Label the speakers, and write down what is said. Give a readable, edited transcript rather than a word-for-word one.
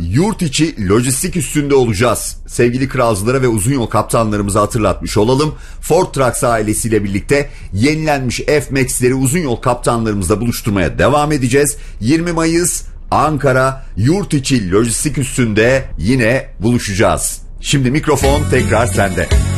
Speaker 1: yurt içi lojistik üstünde olacağız. Sevgili kralcılara ve uzun yol kaptanlarımıza hatırlatmış olalım. Ford Trucks ailesiyle birlikte yenilenmiş F-Max'leri uzun yol kaptanlarımızla buluşturmaya devam edeceğiz. 20 Mayıs Ankara yurt içi lojistik üstünde yine buluşacağız. Şimdi mikrofon tekrar sende.